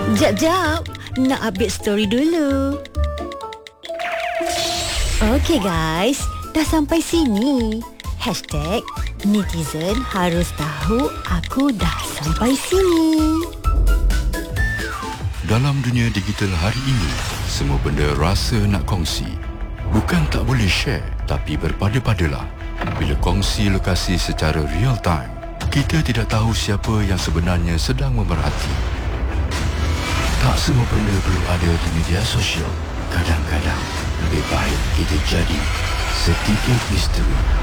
Jap, nak update story dulu. Okey guys, dah sampai sini. #netizen harus tahu aku dah sampai sini. Dalam dunia digital hari ini, semua benda rasa nak kongsi. Bukan tak boleh share, tapi berpada-padalah. Bila kongsi lokasi secara real time, kita tidak tahu siapa yang sebenarnya sedang memerhati. Tak semua benda perlu ada di media sosial. Kadang-kadang lebih baik kita jadi sedikit misteri